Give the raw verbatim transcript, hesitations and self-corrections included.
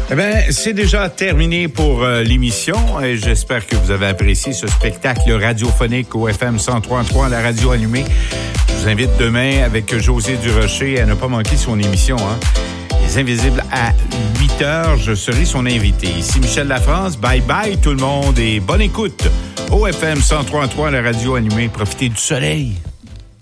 Eh bien, c'est déjà terminé pour euh, l'émission et j'espère que vous avez apprécié ce spectacle radiophonique au F M cent trois virgule trois à la radio allumée. Je vous invite demain avec José Durocher à ne pas manquer son émission, hein. Les Invisibles à huit heures, je serai son invité. Ici Michel Lafrance, bye bye tout le monde et bonne écoute au F M cent trois virgule trois à la radio allumée. Profitez du soleil.